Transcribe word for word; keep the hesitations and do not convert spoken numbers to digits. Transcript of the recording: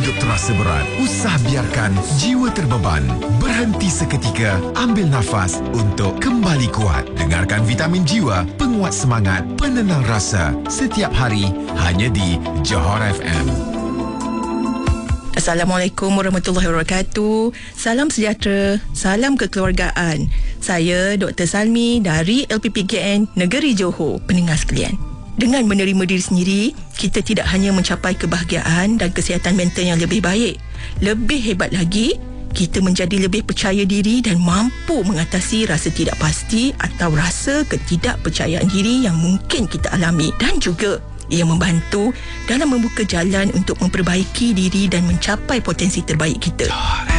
hidup terasa berat, usah biarkan jiwa terbeban. Berhenti seketika, ambil nafas untuk kembali kuat. Dengarkan Vitamin Jiwa, penguat semangat, penenang rasa. Setiap hari, hanya di Johor F M. Assalamualaikum warahmatullahi wabarakatuh. Salam sejahtera, salam kekeluargaan. Saya Doktor Salmi dari L P P K N Negeri Johor. Pendengar sekalian, dengan menerima diri sendiri, kita tidak hanya mencapai kebahagiaan dan kesihatan mental yang lebih baik. Lebih hebat lagi, kita menjadi lebih percaya diri dan mampu mengatasi rasa tidak pasti atau rasa ketidakpercayaan diri yang mungkin kita alami. Dan juga ia membantu dalam membuka jalan untuk memperbaiki diri dan mencapai potensi terbaik kita.